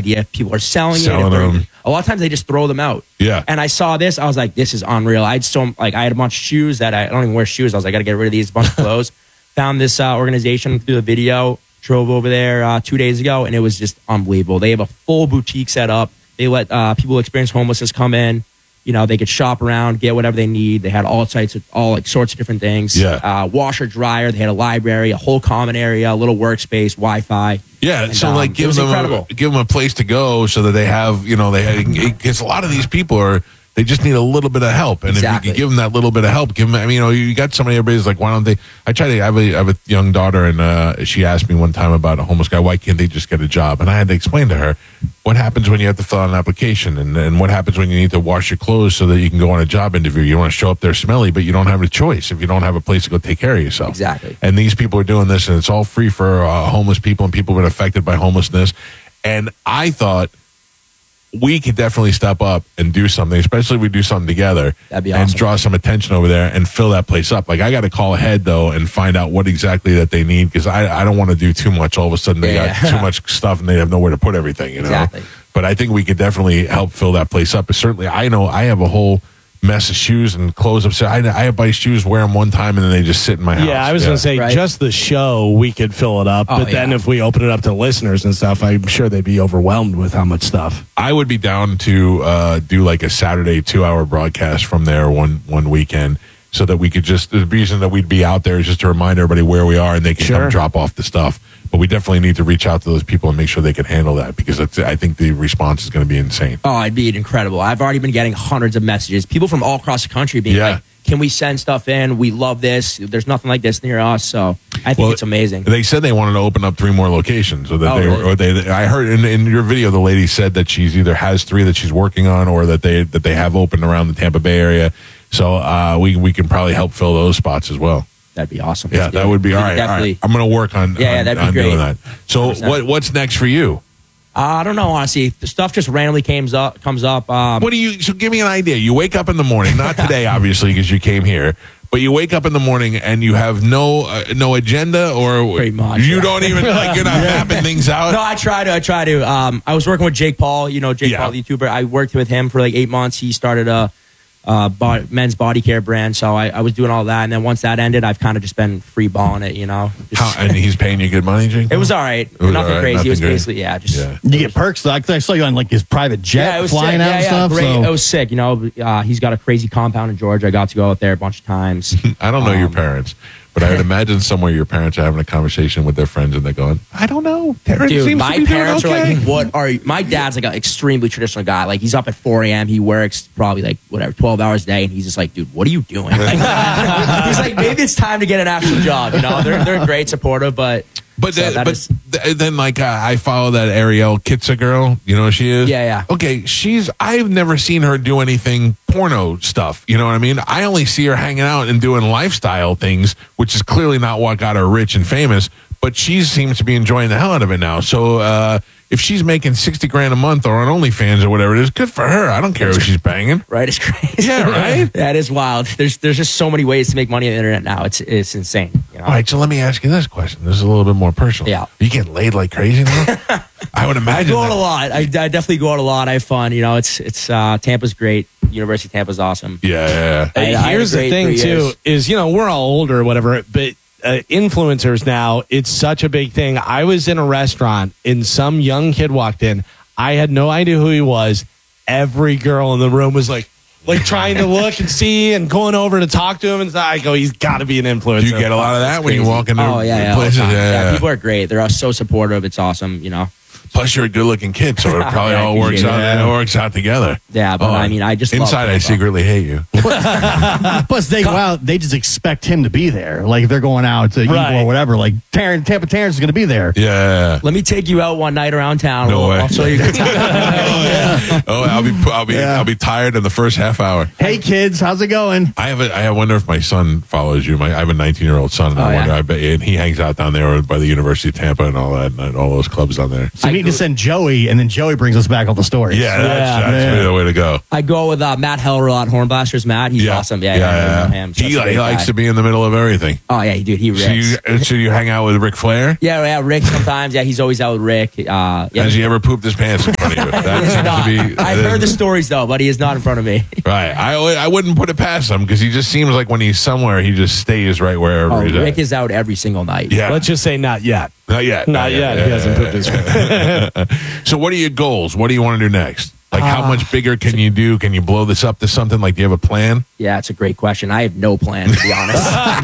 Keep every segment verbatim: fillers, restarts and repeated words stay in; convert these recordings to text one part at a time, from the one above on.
idea if people are selling, Selling it. them. A lot of times they just throw them out. Yeah. And I saw this. I was like, this is unreal. I had so like I had a bunch of shoes that I, I don't even wear shoes. I was like, I got to get rid of these. A bunch of clothes. Found this uh, organization through the video. Drove over there uh, two days ago, and it was just unbelievable. They have a full boutique set up. They let uh, people who experience homelessness come in. You know, they could shop around, get whatever they need. They had all sites, all like sorts of different things. Yeah. Uh, washer, dryer. They had a library, a whole common area, a little workspace, Wi-Fi. Yeah, And, so um, like it give was them incredible. a, give them a place to go so that they have, you know, they because a lot of these people are they just need a little bit of help, and Exactly. if you can give them that little bit of help, give them. I mean, you know, you got somebody. Everybody's like, why don't they? I try to. I have a, I have a young daughter, and uh, she asked me one time about a homeless guy. Why can't they just get a job? And I had to explain to her what happens when you have to fill out an application, and, and what happens when you need to wash your clothes so that you can go on a job interview. You want to show up there smelly, but you don't have a choice if you don't have a place to go take care of yourself. Exactly. And these people are doing this, and it's all free for uh, homeless people and people who've been affected by homelessness. And I thought we could definitely step up and do something, especially if we do something together. That'd be and awesome. draw some attention over there and fill that place up. Like, I got to call ahead, though, and find out what exactly that they need, because I, I don't want to do too much. All of a sudden, they Yeah. got too much stuff and they have nowhere to put everything, you know? Exactly. But I think we could definitely help fill that place up. Certainly, I know I have a whole mess of shoes and clothes upstairs. I, I buy shoes, wear them one time, and then they just sit in my house. Yeah, I was going to say, Right. just the show, we could fill it up. Oh, but then yeah. if we open it up to listeners and stuff, I'm sure they'd be overwhelmed with how much stuff. I would be down to uh, do like a Saturday two-hour broadcast from there one one weekend, so that we could just, the reason that we'd be out there is just to remind everybody where we are, and they can Sure. come drop off the stuff. But we definitely need to reach out to those people and make sure they can handle that, because it's, I think the response is going to be insane. Oh, it'd be incredible. I've already been getting hundreds of messages. People from all across the country being Yeah. like, can we send stuff in? We love this. There's nothing like this near us. So I think Well, it's amazing. They said they wanted to open up three more locations, so that Oh, they really? or they. I heard in, in your video, the lady said that she's either has three that she's working on, or that they that they have open around the Tampa Bay area. So uh, we we can probably help fill those spots as well. That'd be awesome. Yeah, Let's do that it. would be We all could right. All Definitely. right. I'm going to work on, Yeah, yeah, on, that'd be on doing great. that. So one hundred percent. what what's next for you? Uh, I don't know, honestly. The stuff just randomly comes up. Comes up. Um, What do you? So give me an idea. You wake up in the morning, not today, obviously, because you came here. But you wake up in the morning and you have no uh, no agenda, or Pretty much, you yeah. don't even like you're not mapping things out. No, I try to. I try to. Um, I was working with Jake Paul. You know, Jake Yeah. Paul, the YouTuber. I worked with him for like eight months. He started a, uh bo- men's body care brand. So I, I was doing all that, and then once that ended, I've kind of just been free balling it. You know, Just- How, and he's paying you good money, Jake? it was all right. was nothing all right, crazy. nothing it was great. basically yeah, just Yeah. You get perks. Like I saw you on like his private jet yeah, it was flying sick. out yeah, and yeah, stuff. Great. So. It was sick. You know, uh, he's got a crazy compound in Georgia. I got to go out there a bunch of times. I don't know your Um, parents, but I would imagine somewhere your parents are having a conversation with their friends and they're going, I don't know. Terrence Dude, seems my to be doing parents okay. are like, what are you? My dad's like an extremely traditional guy. Like, he's up at four a.m. He works probably like, whatever, twelve hours a day. And he's just like, dude, what are you doing? Like, he's like, maybe it's time to get an actual job. You know, they're, they're great, supportive, but. But, so then, that but is- th- then, like, uh, I follow that Ariel Kitsa girl. You know who she is? Yeah, yeah. Okay, she's, I've never seen her do anything porno stuff. You know what I mean? I only see her hanging out and doing lifestyle things, which is clearly not what got her rich and famous. But she seems to be enjoying the hell out of it now. So, uh, if she's making sixty grand a month or on OnlyFans or whatever it is, good for her. I don't care who she's banging. Right, it's crazy. Yeah, right? That is wild. There's there's just so many ways to make money on the internet now. It's it's insane. You know? All right, so let me ask you this question. This is a little bit more personal. Yeah. You get laid like crazy now? I would I imagine. go out that. a lot. I, I definitely go out a lot. I have fun. You know, it's it's uh, Tampa's great. University of Tampa's awesome. Yeah, yeah, I- I had a Here's the great thing, three too, years. is, you know, we're all older or whatever, but uh, influencers now, it's such a big thing. I was in a restaurant and some young kid walked in. I had no idea who he was. Every girl in the room was like, like trying to look and see and going over to talk to him. And I go, he's got to be an influencer. Do you get a lot of that when you Crazy. walk into oh yeah, yeah, all the places? time. Yeah, yeah. People are great. They're all so supportive. It's awesome. You know. Plus, you're a good-looking kid, so it probably Yeah, I all works appreciate out. it. It all works out together. Yeah, but Oh, I mean, I just love inside, I Tampa. secretly hate you. Plus, they go out. They just expect him to be there. Like if they're going out to Right. eat or whatever. Like Terrence, Tampa Terrence is going to be there. Yeah. Let me take you out one night around town. No I'll, way. I'll show you a good time. Oh, I'll be, I'll be, Yeah. I'll be tired in the first half hour. Hey kids, how's it going? I have a, I wonder if my son follows you. My, I have a nineteen-year-old son, and Oh, I wonder. yeah? I bet, and he hangs out down there by the University of Tampa and all that, and all those clubs down there. So I we need to grew- send Joey, and then Joey brings us back all the stories. Yeah, that's, Yeah, that's man. the way to go. I go with uh, Matt Heller a lot, Hornblasters. Matt. He's awesome. Yeah, yeah, I know him. Such He, a great he likes guy. to be in the middle of everything. Oh yeah, dude, he rips. So you, so you hang out with Ric Flair? yeah, yeah, Rick sometimes. Yeah, he's always out with Rick. Uh, yeah. Has he ever pooped his pants in front of you? That He is seems not. to be. I've heard the stories though, but he is not in front of me. Right. I I wouldn't put it past him because he just seems like when he's somewhere, he just stays right wherever Oh, he's Rick at. is out every single night. Yeah. Let's just say not yet. Not yet. Not yet. He hasn't pooped his pants. So what are your goals? What do you want to do next? Like how Uh, much bigger can you do? Can you blow this up to something? Like do you have a plan? Yeah, it's a great question. I have no plan, to be honest.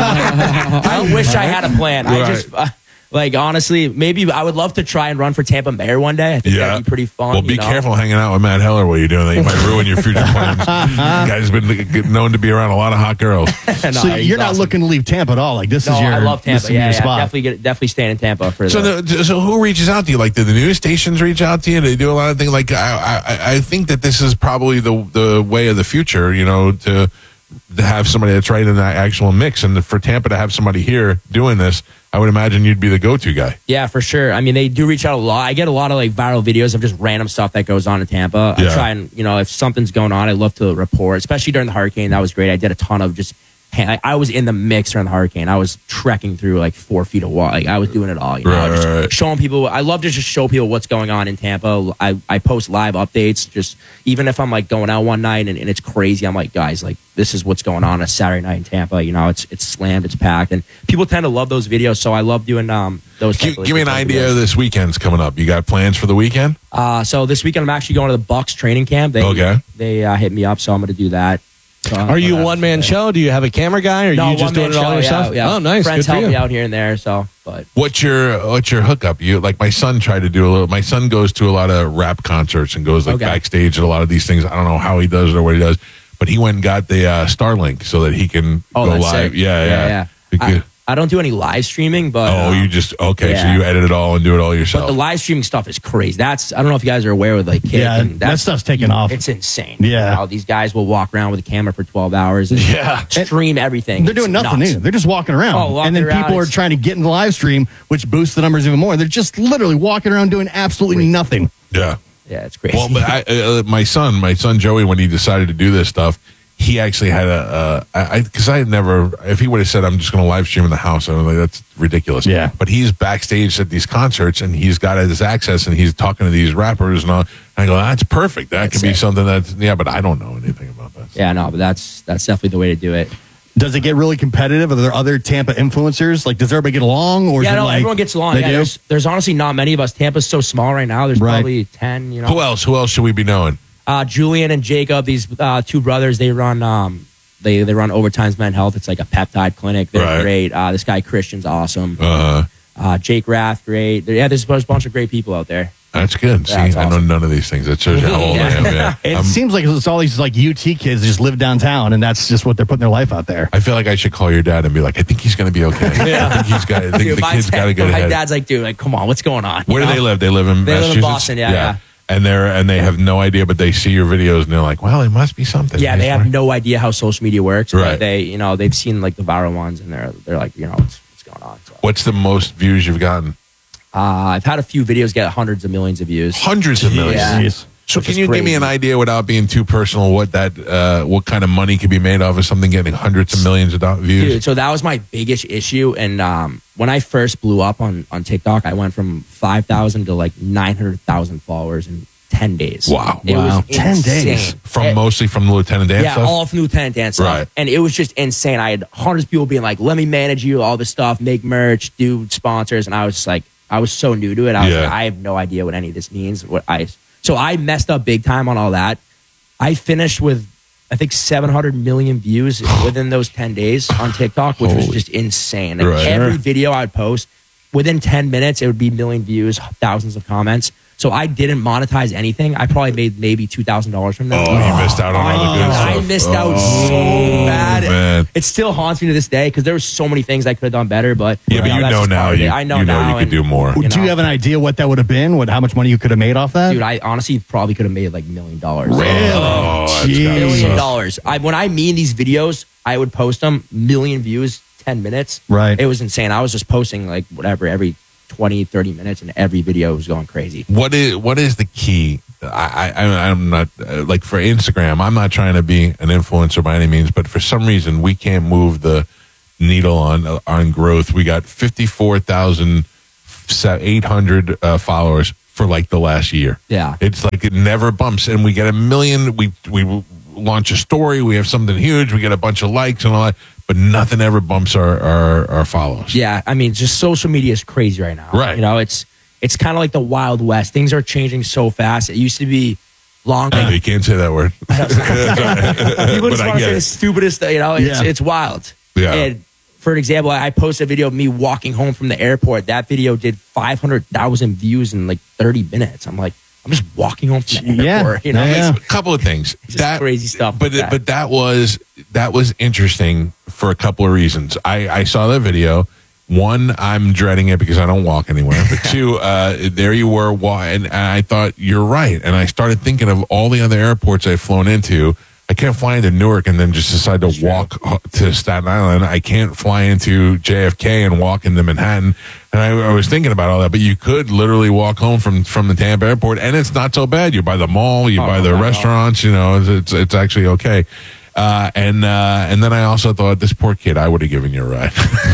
I wish I had a plan. I Right. just, uh, like, honestly, maybe I would love to try and run for Tampa Mayor one day. I think Yeah. that'd be pretty fun. Well, you be know? careful hanging out with Matt Heller while you're doing that. You might ruin your future plans. Guy's been known to be around a lot of hot girls. No, so he's you're not awesome. looking to leave Tampa at all. Like this No, is your. I love This Tampa. is Yeah, your yeah, spot. definitely, get, definitely staying in Tampa for So, the. the, so who reaches out to you? Like, do the news stations reach out to you? They do a lot of things. Like, I, I, I think that this is probably the the way of the future. You know, to to have somebody that's right in that actual mix, and for Tampa to have somebody here doing this, I would imagine you'd be the go-to guy. Yeah, for sure. I mean, they do reach out a lot. I get a lot of like viral videos of just random stuff that goes on in Tampa. Yeah. I try and, you know, if something's going on, I love to report, especially during the hurricane. That was great. I did a ton of just, I I was in the mix during the hurricane. I was trekking through like four feet of water. Like I was doing it all. You know, Right, just right, right. showing people. I love to just show people what's going on in Tampa. I, I post live updates. Just even if I'm like going out one night and, and it's crazy, I'm like, guys, like this is what's going on a Saturday night in Tampa. You know, it's it's slammed, it's packed, and people tend to love those videos. So I love doing um those. Give, type of- give me an type of idea videos. of this weekend's coming up. You got plans for the weekend? Uh, so this weekend I'm actually going to the Bucks training camp. They, Okay. They uh, hit me up, so I'm going to do that. So, Are you uh, a one man show? Do you have a camera guy? Or are No, you just one-man doing it all show, yourself? Yeah, yeah. Oh, nice. Friends Good for help you. me out here and there. So, but What's your what's your hookup? You like my son tried to do a little. My son goes to a lot of rap concerts and goes like Okay. backstage at a lot of these things. I don't know how he does it or what he does, but he went and got the uh, Starlink so that he can oh, go that's live. sick. Yeah, yeah. yeah. Because- I, I don't do any live streaming, but oh, uh, you just okay. So yeah. you edit it all and do it all but yourself. the live streaming stuff is crazy. That's I don't know if you guys are aware with like Kick Yeah, and that stuff's taking off. It's insane. Yeah. How these guys will walk around with a camera for twelve hours and Yeah. stream everything. They're doing It's nothing nuts. new. They're just walking around. Oh, walking and then around, people are it's- trying to get in the live stream, which boosts the numbers even more. They're just literally walking around doing absolutely nothing. yeah. Yeah, it's crazy. Well, but I, uh, my son, my son Joey, when he decided to do this stuff, he actually had a, uh, I, because I, I had never, if he would have said, I'm just going to live stream in the house, I was like, that's ridiculous. Yeah. But he's backstage at these concerts and he's got his access and he's talking to these rappers and all. And I go, that's perfect. That That's could be it. something that's, yeah, but I don't know anything about that. yeah, no, but that's that's definitely the way to do it. Does it get really competitive? Are there other Tampa influencers? Like, does everybody get along? Or is Yeah, it no, like, everyone gets along. They Yeah, do? there's, there's honestly not many of us. Tampa's so small right now. There's Right. probably ten. You know, Who else? Who else should we be knowing? uh, Julian and Jacob, these uh, two brothers, they run um, they they run Overtime's Men Health. It's like a peptide clinic. They're Right. great. Uh, this guy Christian's awesome. Uh, Uh, Jake Rath, great. Yeah, there's a bunch of great people out there. that's good. See, Yeah, that's I know awesome. none of these things. That shows you how old I am. Yeah. It I'm- seems like it's all these like U T kids that just live downtown, and that's just what they're putting their life out there. I feel like I should call your dad and be like, I think he's going to be okay. I think he's got, I think Dude, the my kid's dad- got to get My ahead. dad's like, dude, like, come on, what's going on? Where You do they know? live? They live in They live in Massachusetts. Boston, yeah, yeah. And they're and they have no idea, but they see your videos and they're like, "Well, it must be something." Yeah, they have no idea how social media works. Right. But they, you know, they've seen like the viral ones, and they're they're like, you know, what's, what's going on? So, What's the most views you've gotten? uh, I've had a few videos get hundreds of millions of views. Hundreds of millions. Yeah. Jeez. So, Which can is you give me crazy. an idea without being too personal? What that, uh, what kind of money could be made off of something getting hundreds of millions of do- views? Dude, so that was my biggest issue. And um, when I first blew up on, on TikTok, I went from five thousand to like nine hundred thousand followers in ten days. Wow. It Wow. was ten insane. days. From It- mostly from the Lieutenant Dan yeah, stuff. all from Lieutenant Dan stuff. Right. And it was just insane. I had hundreds of people being like, let me manage you, all this stuff, make merch, do sponsors. And I was just like, I was so new to it. I was Yeah. like, I have no idea what any of this means. What I So I messed up big time on all that. I finished with, I think, seven hundred million views within those ten days on TikTok, which was Holy- just insane. Like Right. every video I would post, within ten minutes, it would be a million views, thousands of comments. So I didn't monetize anything. I probably made maybe two thousand dollars from them. Oh, you missed out on I, all the good I stuff. missed out Oh, so bad. man. It still haunts me to this day because there were so many things I could have done better. But Yeah, but you that's know just now. part of it. You, I know you know now. you could and, do more. you Do know, you have an idea what that would have been? What how much money you could have made off that? dude? I honestly probably could have made like a million dollars. Oh, that's Jeez. gotta Million suck. dollars. I when I mean these videos, I would post them million views, ten minutes. Right. It was insane. I was just posting like whatever every twenty, thirty minutes, and every video was going crazy. What is what is the key I, I I'm not uh, like for Instagram. I'm not trying to be an influencer by any means, but for some reason we can't move the needle on on growth. We got fifty-four thousand eight hundred uh, followers for like the last year. Yeah, it's like it never bumps, and we get a million. We we launch a story. We have something huge. We get a bunch of likes and all that, but nothing ever bumps our our, our follows. Yeah, I mean, just social media is crazy right now. Right. You know, it's it's kind of like the Wild West. Things are changing so fast. It used to be long. Uh, you can't say that word. People just But I want to get say it. the stupidest. You know, it's Yeah. it's wild. Yeah. And for an example, I posted a video of me walking home from the airport. That video did five hundred thousand views in like thirty minutes. I'm like, I'm just walking home from the Yeah. airport. You know, Yeah. It's- A couple of things. Just crazy stuff But like that. but that was that was interesting for a couple of reasons. I, I saw that video. One, I'm dreading it because I don't walk anywhere. But two, uh, there you were, wa- and, and I thought you're right. And I started thinking of all the other airports I've flown into. I can't fly into Newark and then just decide to walk uh, to Staten Island. I can't fly into J F K and walk into Manhattan. And I, I was thinking about all that, but you could literally walk home from, from the Tampa airport, and it's not so bad. You're by the mall, you're Oh, by not the at all. restaurants, you know, it's it's actually okay. Uh, and uh, and then I also thought, this poor kid, I would have given you a ride.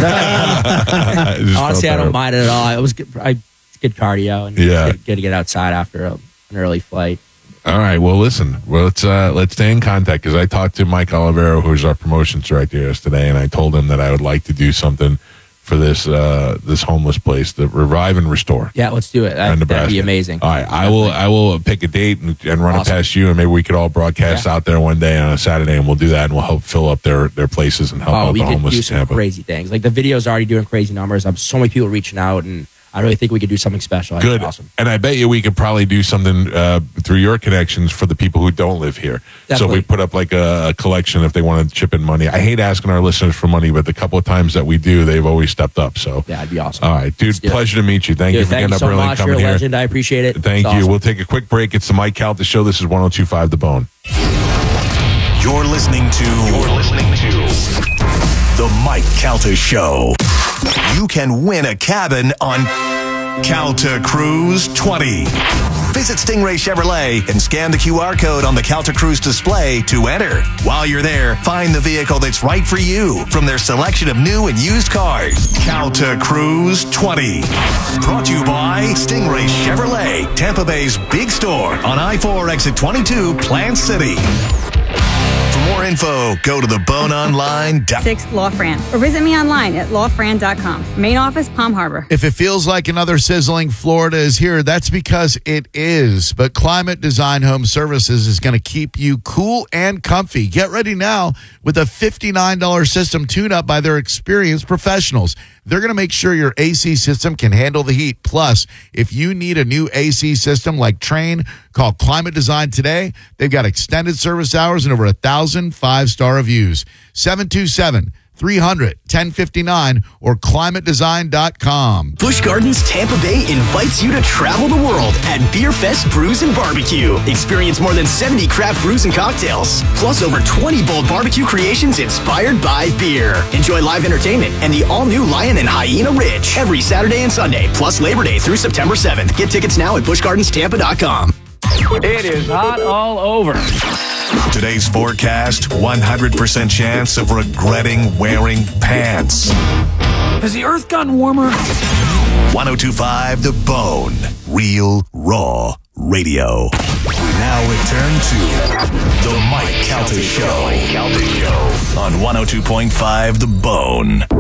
I just honestly, felt I don't bad. mind it at all. It was good, I, it's good cardio and Yeah. good, good to get outside after a, an early flight. All right. Well, listen. Well, let's uh, let's stay in contact because I talked to Mike Olivero, who's our promotions director, yesterday, and I told him that I would like to do something for this uh, this homeless place, to revive and restore. Yeah, let's do it. That, in that'd Nebraska. be amazing. All right, I will. I will pick a date and, and run Awesome. it past you, and maybe we could all broadcast Yeah. out there one day on a Saturday, and we'll do that, and we'll help fill up their their places and help Oh, out we the could homeless do in some Tampa. crazy things. Like the video's already doing crazy numbers. I'm so many people reaching out, and I really think we could do something special. I think Good. Awesome. And I bet you we could probably do something uh, through your connections for the people who don't live here. So Definitely. we put up like a, a collection if they want to chip in money. I hate asking our listeners for money, but the couple of times that we do, they've always stepped up. So Yeah, it'd be awesome. all right, dude, Let's do it. pleasure to meet you. Thank Dude, you for thank getting you up so early and much. You're coming a here. legend. I appreciate it. Thank It's you. awesome. We'll take a quick break. It's the Mike Calta Show. This is one oh two point five The Bone. You're listening to. You're listening to the Mike Calta Show. You can win a cabin on Calta Cruise twenty. Visit Stingray Chevrolet and scan the Q R code on the Calta Cruise display to enter. While you're there, find the vehicle that's right for you from their selection of new and used cars. Calta Cruise twenty. Brought to you by Stingray Chevrolet, Tampa Bay's big store on I four exit twenty-two, Plant City. For more info, go to the bone online dot com. six Law Fran, or visit me online at law fran dot com. Main office, Palm Harbor. If it feels like another sizzling Florida is here, that's because it is. But Climate Design Home Services is going to keep you cool and comfy. Get ready now with a fifty-nine dollars system tune-up by their experienced professionals. They're going to make sure your A C system can handle the heat. Plus, if you need a new A C system like Train, call Climate Design today. They've got extended service hours and over a thousand five-star reviews. seven two seven, three hundred, ten fifty-nine or climate design dot com. Busch Gardens Tampa Bay invites you to travel the world at Beer Fest Brews and Barbecue. Experience more than seventy craft brews and cocktails, plus over twenty bold barbecue creations inspired by beer. Enjoy live entertainment and the all-new Lion and Hyena Ridge every Saturday and Sunday, plus Labor Day through September seventh. Get tickets now at busch gardens tampa dot com. It is hot all over. Today's forecast, one hundred percent chance of regretting wearing pants. Has the earth gotten warmer? one oh two point five The Bone. Real, raw radio. We now return to the Mike Calta Show on one oh two point five The Bone.